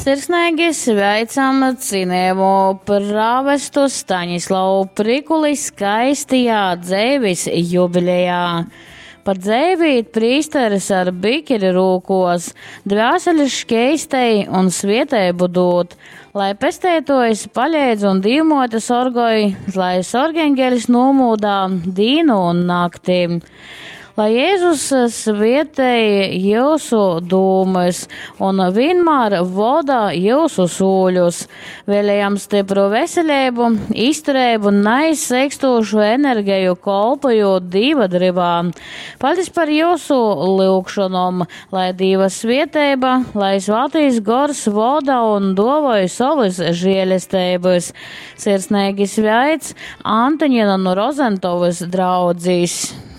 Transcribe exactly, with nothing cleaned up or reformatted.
Sirsnīgi sveicam cienējumu prāvestu Staņislavu Prikuli skaistajā dzēvis jubilejā. Par dzēvīt prīsteris ar bikeri rūkos, dvēseli škeistei un svietei budūt, lai pestētojas paļēdz un dīmote sorgoj, lai sorgeņgelis nomūdā dīnu un nakti. Lai Jēzus svietēja jūsu dūmas un vienmēr vodā jūsu sūļus, vēlējam stipru veselību, izturēbu un aizseikstošu enerģiju kolpojot Dīva drivā. Paldies par jūsu lūgšanom, lai Dīva svietēba, lai svētīs gors vodā un dovoja savas žēlestības. Sirsnīgi sveic Antoņina no Rozentovas draudzīs.